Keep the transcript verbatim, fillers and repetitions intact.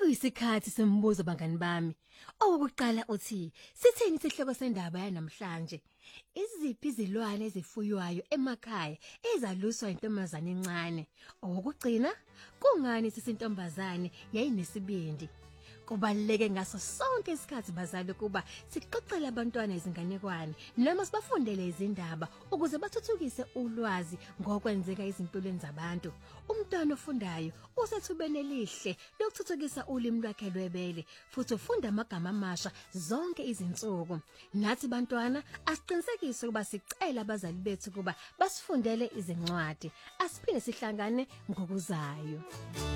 Sekuyisikhathi sembuzo bangani bami. Owokuqala uthi, sitheni isihloko sendaba yanamhlanje? Iziphi izilwane ezifuywayo emakhaya ezaluswa intombazane encane? Owokugcina, kungani sisintombazane yayinesibindi? Kubaluleke ngaso sonke isikhathi bazali kuba sixoxele abantwana izinganekwane noma sibafundele izindaba ukuze bathuthukise ulwazi ngokwenzeka izimpilweni zabantu. Umntwana ofundayo usethubene elihle lokuthuthukisa ulimi lwakhe lwebele futhi ufunda amagama amasha zonke izinsuku. Nathi bantwana asiqinisekise ukuba sicela abazali bethu kuba basifundele izincwadi. Asiphinde sihlangane ngokuzayo.